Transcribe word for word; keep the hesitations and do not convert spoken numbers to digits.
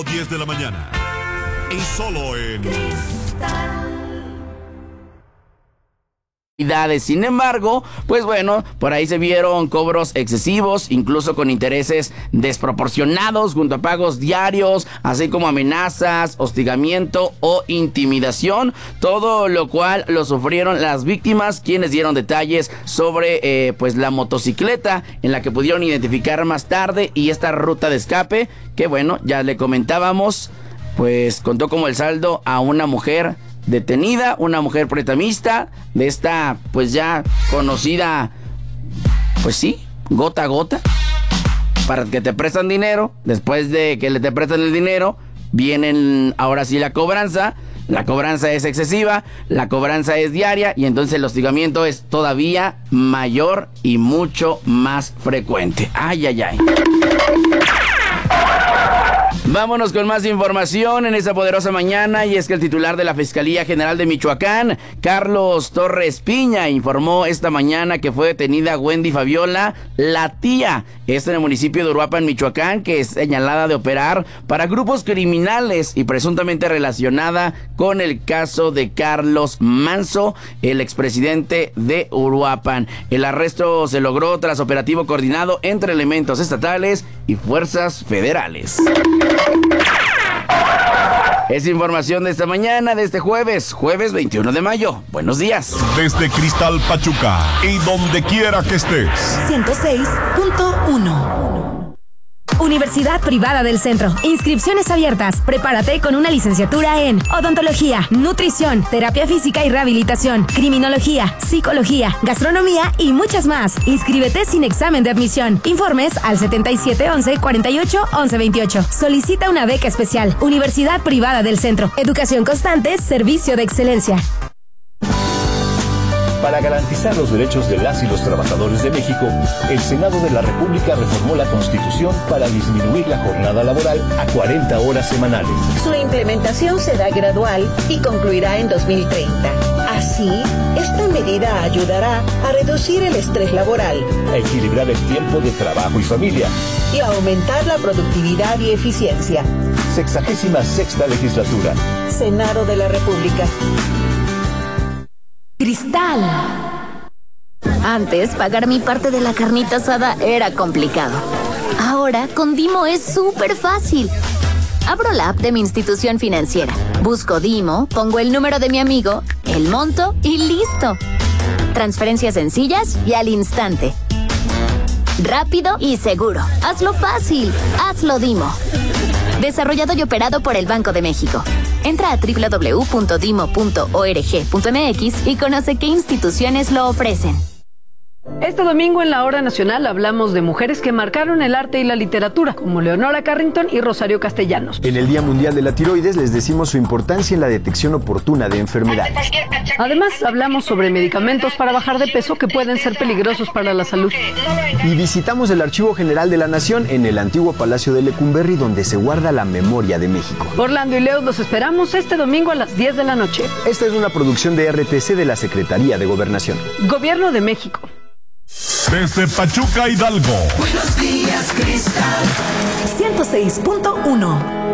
diez de la mañana. Y solo en Sin embargo, pues bueno, por ahí se vieron cobros excesivos, incluso con intereses desproporcionados, junto a pagos diarios, así como amenazas, hostigamiento o intimidación, todo lo cual lo sufrieron las víctimas, quienes dieron detalles sobre eh, pues la motocicleta en la que pudieron identificar más tarde y esta ruta de escape, que bueno, ya le comentábamos, pues contó como el saldo a una mujer detenida, una mujer pretamista de esta pues ya conocida, pues sí, gota a gota, para que te prestan dinero, después de que le te prestan el dinero, vienen ahora sí la cobranza, la cobranza es excesiva, la cobranza es diaria y entonces el hostigamiento es todavía mayor y mucho más frecuente. Ay, ay, ay. Vámonos con más información en esta poderosa mañana, y es que el titular de la Fiscalía General de Michoacán, Carlos Torres Piña, informó esta mañana que fue detenida Wendy Fabiola, la tía, esto en el municipio de Uruapan, Michoacán, que es señalada de operar para grupos criminales y presuntamente relacionada con el caso de Carlos Manso, el expresidente de Uruapan. El arresto se logró tras operativo coordinado entre elementos estatales y fuerzas federales. Es información de esta mañana, de este jueves, jueves veintiuno de mayo. Buenos días. Desde Cristal Pachuca y donde quiera que estés. ciento seis punto uno. Universidad Privada del Centro. Inscripciones abiertas. Prepárate con una licenciatura en odontología, nutrición, terapia física y rehabilitación, criminología, psicología, gastronomía y muchas más. Inscríbete sin examen de admisión. Informes al setenta y siete once cuarenta y ocho once veintiocho. Solicita una beca especial. Universidad Privada del Centro. Educación constante, servicio de excelencia. Para garantizar los derechos de las y los trabajadores de México, el Senado de la República reformó la Constitución para disminuir la jornada laboral a cuarenta horas semanales. Su implementación será gradual y concluirá en dos mil treinta. Así, esta medida ayudará a reducir el estrés laboral, a equilibrar el tiempo de trabajo y familia y a aumentar la productividad y eficiencia. Sexagésima sexta legislatura. Senado de la República. Cristal. Antes, pagar mi parte de la carnita asada era complicado. Ahora, con Dimo es súper fácil. Abro la app de mi institución financiera, busco Dimo, pongo el número de mi amigo, el monto y listo. Transferencias sencillas y al instante. Rápido y seguro. Hazlo fácil. Hazlo Dimo. Desarrollado y operado por el Banco de México. Entra a doble u doble u doble u punto dimo punto org punto m x y conoce qué instituciones lo ofrecen. Este domingo en la Hora Nacional hablamos de mujeres que marcaron el arte y la literatura, como Leonora Carrington y Rosario Castellanos. En el Día Mundial de la Tiroides les decimos su importancia en la detección oportuna de enfermedades. Además, hablamos sobre medicamentos para bajar de peso que pueden ser peligrosos para la salud. Y visitamos el Archivo General de la Nación en el antiguo Palacio de Lecumberri, donde se guarda la memoria de México. Orlando y Leo los esperamos este domingo a las diez de la noche. Esta es una producción de R T C de la Secretaría de Gobernación. Gobierno de México. Desde Pachuca, Hidalgo. Buenos días, Cristal. ciento seis punto uno.